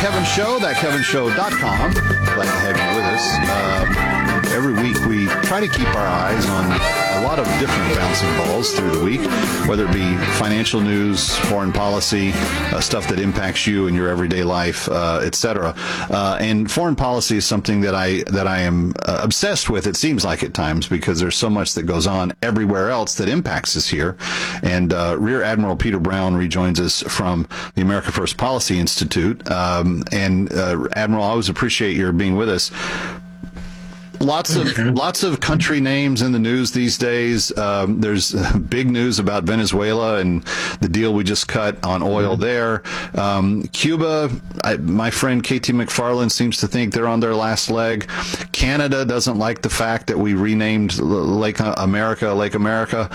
Kevin Show, thatkevinshow.com. Glad to have you with us. Every week we try to keep our eyes on a lot of different bouncing balls through the week, whether it be financial news, foreign policy, stuff that impacts you in your everyday life, etc. And foreign policy is something that I am obsessed with, it seems like at times, because there's so much that goes on everywhere else that impacts us here. And Rear Admiral Peter Brown rejoins us from the America First Policy Institute. Admiral, I always appreciate your being with us. Lots of country names in the news these days. There's big news about Venezuela and the deal we just cut on oil there. Cuba, my friend KT McFarland seems to think they're on their last leg. Canada doesn't like the fact that we renamed Lake America.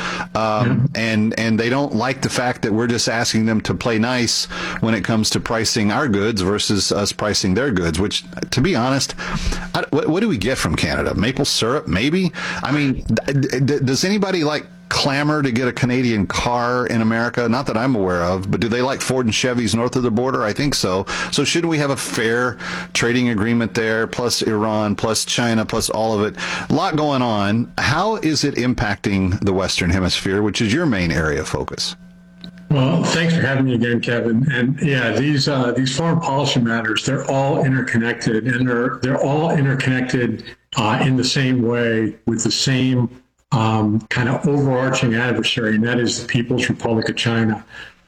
And they don't like the fact that we're just asking them to play nice when it comes to pricing our goods versus us pricing their goods, which, to be honest, what do we get from Canada? Maple syrup, maybe? I mean, does anybody clamor to get a Canadian car in America? Not that I'm aware of, but do they like Ford and Chevys north of the border? I think so. So shouldn't we have a fair trading agreement there, plus Iran, plus China, plus all of it? A lot going on. How is it impacting the Western Hemisphere, which is your main area of focus? Well, thanks for having me again, Kevin. And yeah, these foreign policy matters, they're all interconnected, and they're all interconnected in the same way with the same kind of overarching adversary, and that is the People's Republic of China.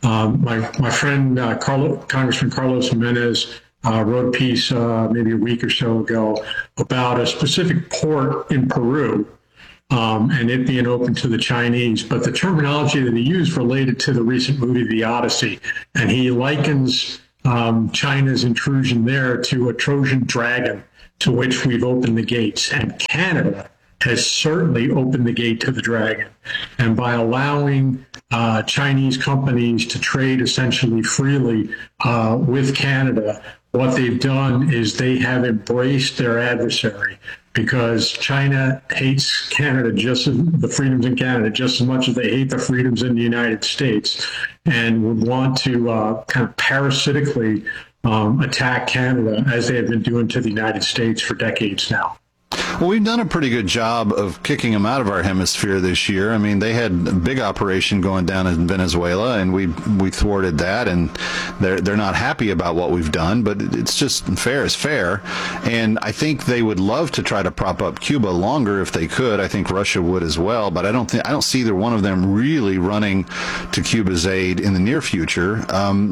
My friend Congressman Carlos Jimenez wrote a piece maybe a week or so ago about a specific port in Peru. And it being open to the Chinese, but the terminology that he used related to the recent movie, The Odyssey, and he likens China's intrusion there to a Trojan dragon to which we've opened the gates, and Canada has certainly opened the gate to the dragon. And by allowing Chinese companies to trade essentially freely with Canada, what they've done is they have embraced their adversary, because China hates Canada, the freedoms in Canada, just as much as they hate the freedoms in the United States, and would want to kind of parasitically attack Canada, as they have been doing to the United States for decades now. Well, we've done a pretty good job of kicking them out of our hemisphere this year. I mean, they had a big operation going down in Venezuela, and we thwarted that, and they're not happy about what we've done, but it's just fair is fair. And I think they would love to try to prop up Cuba longer if they could. I think Russia would as well, but I don't see either one of them really running to Cuba's aid in the near future.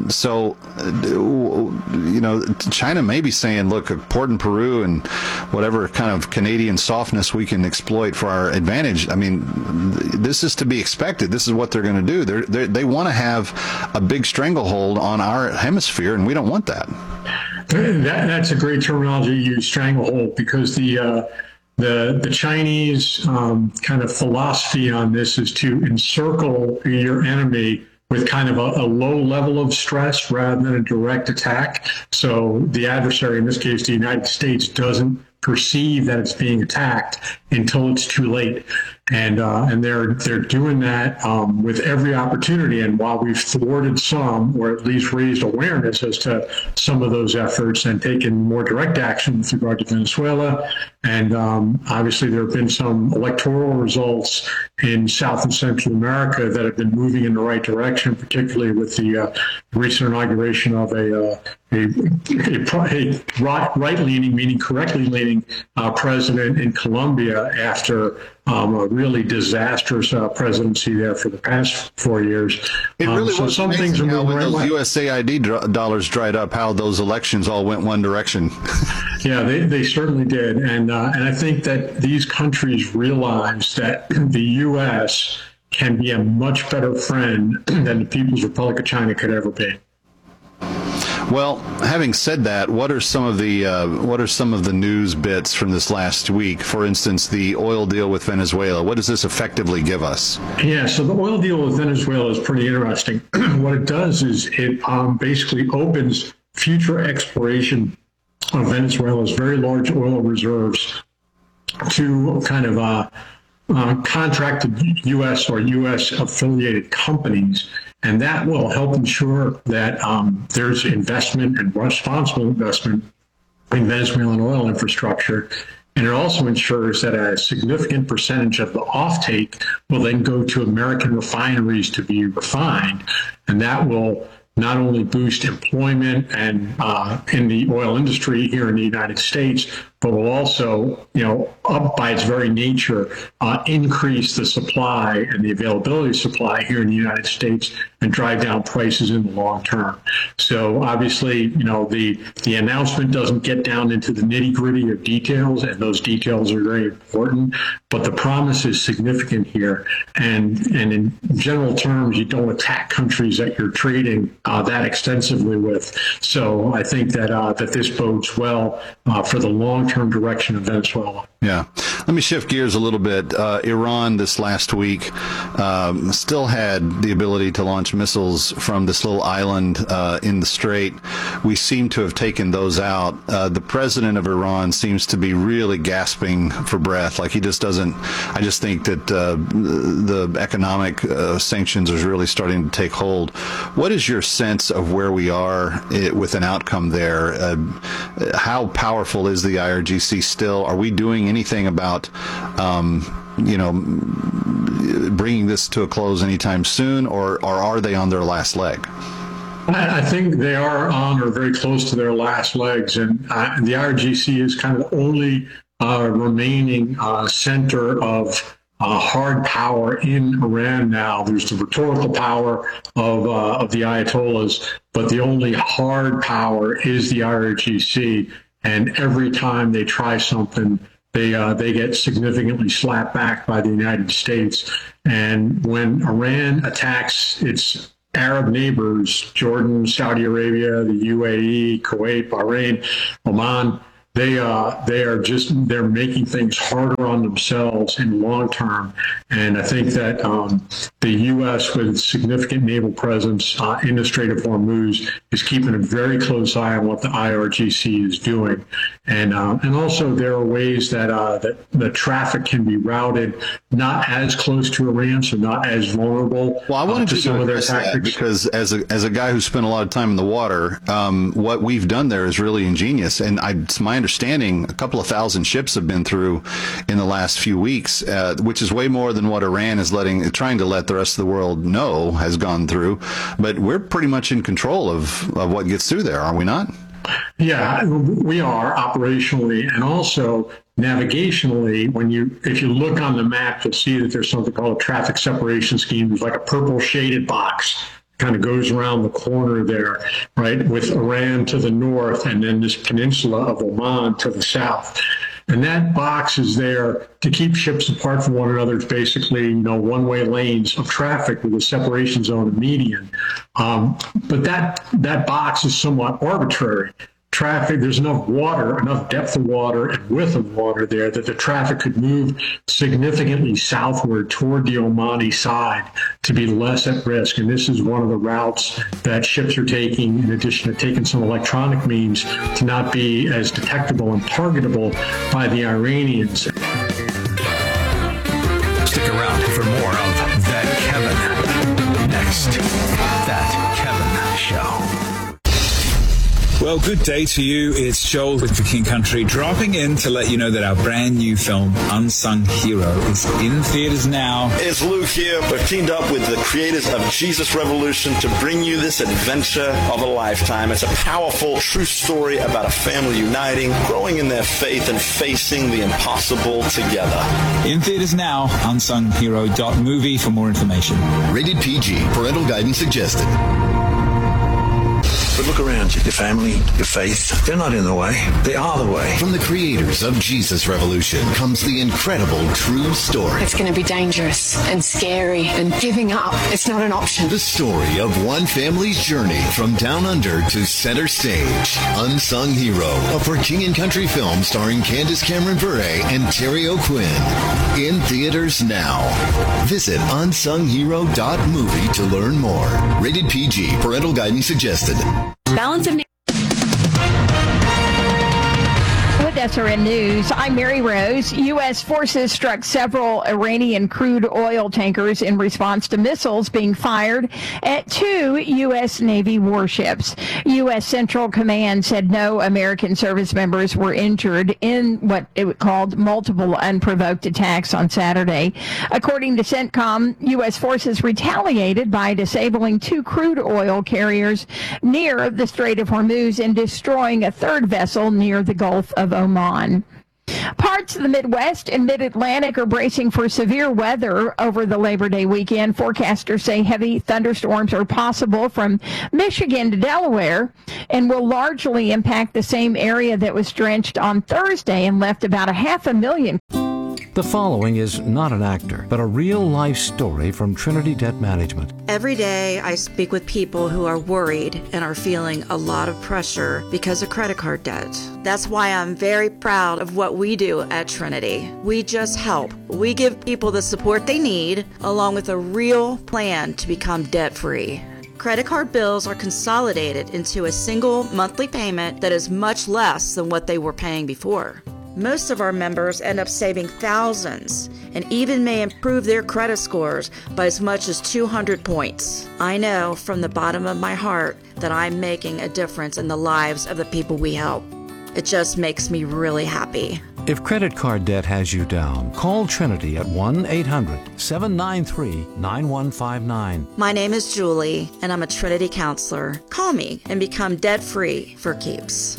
China may be saying, look, a port in Peru and whatever kind of Canadian softness we can exploit for our advantage. I mean, this is to be expected. This is what they're going to do. They want to have a big stranglehold on our hemisphere, and we don't want that. That's a great terminology you use, stranglehold, because the Chinese kind of philosophy on this is to encircle your enemy with kind of a low level of stress rather than a direct attack. So the adversary, in this case the United States, doesn't perceive that it's being attacked until it's too late. And they're doing that with every opportunity. And while we've thwarted some, or at least raised awareness as to some of those efforts and taken more direct action with regard to Venezuela, and obviously there have been some electoral results in South and Central America that have been moving in the right direction, particularly with the recent inauguration of a right-leaning, meaning correctly leaning president in Colombia after a really disastrous presidency there for the past 4 years. It really was some things are moving when those USAID dollars dried up, how those elections all went one direction. Yeah, they certainly did. And I think that these countries realize that the U.S. can be a much better friend than the People's Republic of China could ever be. Well, having said that, what are some of the news bits from this last week? For instance, the oil deal with Venezuela. What does this effectively give us? Yeah, so the oil deal with Venezuela is pretty interesting. What it does is it basically opens future exploration of Venezuela's very large oil reserves to kind of contracted U.S. or U.S. affiliated companies. And that will help ensure that there's investment and responsible investment in Venezuelan oil infrastructure. And it also ensures that a significant percentage of the offtake will then go to American refineries to be refined. And that will not only boost employment and in the oil industry here in the United States, but will also, up by its very nature, increase the supply and the availability of supply here in the United States and drive down prices in the long term. So obviously, the announcement doesn't get down into the nitty gritty of details, and those details are very important, but the promise is significant here. And in general terms, you don't attack countries that you're trading that extensively with. So I think that this bodes well for the long-term direction of Venezuela. Yeah. Let me shift gears a little bit. Iran this last week still had the ability to launch missiles from this little island in the Strait. We seem to have taken those out. The president of Iran seems to be really gasping for breath. Like he just doesn't. I just think that the economic sanctions is really starting to take hold. What is your sense of where we are with an outcome there? How powerful is the IRGC still? Are we doing anything about bringing this to a close anytime soon, or are they on their last leg? I think they are on or very close to their last legs, and the IRGC is kind of the only remaining center of hard power in Iran now. There's the rhetorical power of the Ayatollahs, but the only hard power is the IRGC. And every time they try something, they get significantly slapped back by the United States. And when Iran attacks its Arab neighbors, Jordan, Saudi Arabia, the UAE, Kuwait, Bahrain, Oman, they're making things harder on themselves in the long term. And I think that the U.S., with significant naval presence in the Strait of Hormuz, is keeping a very close eye on what the IRGC is doing. And also there are ways that the traffic can be routed not as close to Iran, so not as vulnerable. Well, I wanted to some of their tactics. Because as a guy who spent a lot of time in the water, what we've done there is really ingenious. And it's my understanding a couple of thousand ships have been through in the last few weeks, which is way more than what Iran is trying to let the rest of the world know has gone through. But we're pretty much in control of what gets through there, are we not? Yeah, we are operationally, and also navigationally. If you look on the map, you'll see that there's something called a traffic separation scheme. There's like a purple shaded box kind of goes around the corner there, right, with Iran to the north and then this peninsula of Oman to the south. And that box is there to keep ships apart from one another. It's basically, one-way lanes of traffic with a separation zone and median. But that box is somewhat arbitrary. Traffic, there's enough depth of water and width of water there that the traffic could move significantly southward toward the Omani side to be less at risk. And this is one of the routes that ships are taking, in addition to taking some electronic means, to not be as detectable and targetable by the Iranians. Stick around for more of That Kevin. Next, That Kevin Show. Well, good day to you. It's Joel with The King Country, dropping in to let you know that our brand new film, Unsung Hero, is in theaters now. It's Luke here. We've teamed up with the creators of Jesus Revolution to bring you this adventure of a lifetime. It's a powerful, true story about a family uniting, growing in their faith, and facing the impossible together. In theaters now, unsunghero.movie for more information. Rated PG. Parental guidance suggested. But look around you. Your family, your faith, they're not in the way. They are the way. From the creators of Jesus Revolution comes the incredible true story. It's going to be dangerous and scary, and giving up, it's not an option. The story of one family's journey from down under to center stage. Unsung Hero, a For King and Country film starring Candace Cameron Bure and Terry O'Quinn. In theaters now. Visit unsunghero.movie to learn more. Rated PG. Parental guidance suggested. Balance of SRN News. I'm Mary Rose. U.S. forces struck several Iranian crude oil tankers in response to missiles being fired at 2 U.S. Navy warships. U.S. Central Command said no American service members were injured in what it called multiple unprovoked attacks on Saturday. According to CENTCOM, U.S. forces retaliated by disabling 2 crude oil carriers near the Strait of Hormuz and destroying a third vessel near the Gulf of Oman. Parts of the Midwest and Mid-Atlantic are bracing for severe weather over the Labor Day weekend. Forecasters say heavy thunderstorms are possible from Michigan to Delaware and will largely impact the same area that was drenched on Thursday and left about 500,000. The following is not an actor, but a real-life story from Trinity Debt Management. Every day I speak with people who are worried and are feeling a lot of pressure because of credit card debt. That's why I'm very proud of what we do at Trinity. We just help. We give people the support they need, along with a real plan to become debt-free. Credit card bills are consolidated into a single monthly payment that is much less than what they were paying before. Most of our members end up saving thousands and even may improve their credit scores by as much as 200 points. I know from the bottom of my heart that I'm making a difference in the lives of the people we help. It just makes me really happy. If credit card debt has you down, call Trinity at 1-800-793-9159. My name is Julie, and I'm a Trinity counselor. Call me and become debt-free for keeps.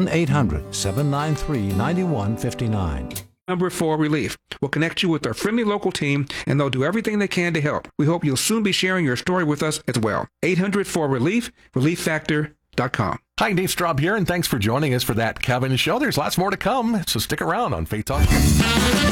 1-800-793-9159. Number 4 Relief will connect you with our friendly local team, and they'll do everything they can to help. We hope you'll soon be sharing your story with us as well. 800-4RELIEF, ReliefFactor.com. Hi, Dave Straub here, and thanks for joining us for That Kevin Show. There's lots more to come, so stick around on Faith Talk.